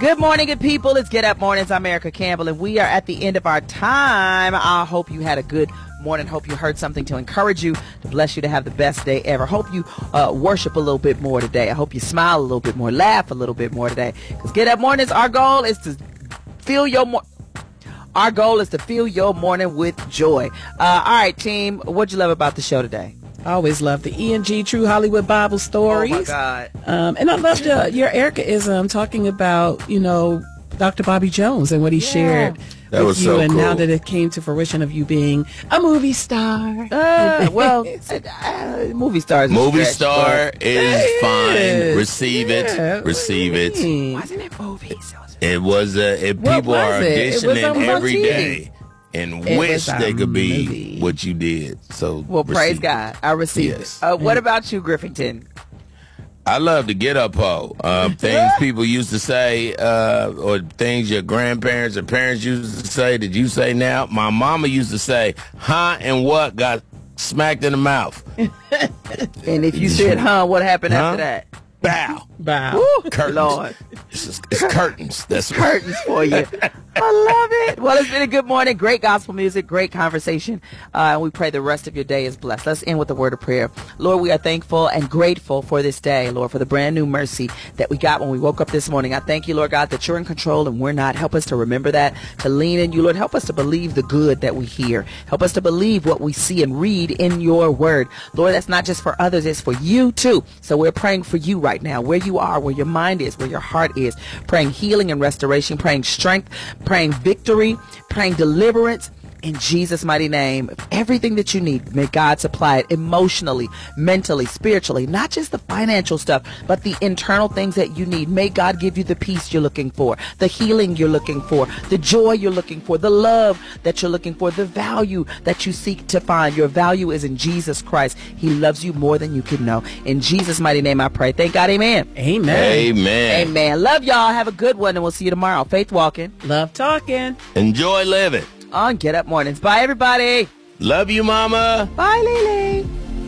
Good morning, good people. It's Get Up Mornings. I'm Erica Campbell, and we are at the end of our time. I hope you had a good morning. Hope you heard something to encourage you, to bless you, to have the best day ever. Hope you worship a little bit more today. I hope you smile a little bit more, laugh a little bit more today. Because Get Up Mornings, our goal is to fill your morning with joy. All right, team, what'd you love about the show today? I always love the E&G True Hollywood Bible Stories. Oh, my God. And I loved your Ericaism talking about, Dr. Bobby Jones and what he shared that with was you. so and cool. now that it came to fruition of you being a movie star. Movie star is a Movie stretch, star but is fine. Receive Yeah. it. Receive it. wasn't it movies? It was people was are it? It was auditioning on every TV. day and It wish was a they could be movie. what you did. So Well, praise receive it. God. I received Yes. it. What about you, Griffington? I love to get up ho. Things people used to say, or things your grandparents or parents used to say that you say now. My mama used to say, huh, and what got smacked in the mouth. And if you said, what happened after that? Bow. Wow. Woo, Curtains. Lord. It's curtains. That's what. Curtains for you. I love it. Well, it's been a good morning. Great gospel music, great conversation. And we pray the rest of your day is blessed. Let's end with a word of prayer. Lord, we are thankful and grateful for this day, Lord, for the brand new mercy that we got when we woke up this morning. I thank you, Lord God, that you're in control and we're not. Help us to remember that, to lean in you, Lord. Help us to believe the good that we hear. Help us to believe what we see and read in your word. Lord, that's not just for others, it's for you too. So we're praying for you right now, where you are, where your mind is, where your heart is, praying healing and restoration, praying strength, praying victory, praying deliverance. In Jesus' mighty name, everything that you need, may God supply it emotionally, mentally, spiritually, not just the financial stuff, but the internal things that you need. May God give you the peace you're looking for, the healing you're looking for, the joy you're looking for, the love that you're looking for, the value that you seek to find. Your value is in Jesus Christ. He loves you more than you can know. In Jesus' mighty name I pray. Thank God. Amen. Amen. Amen. Amen. Love y'all. Have a good one, and we'll see you tomorrow. Faith walking Love talking. Enjoy living. on Get Up Mornings. Bye, everybody. Love you, mama. Bye, Lily.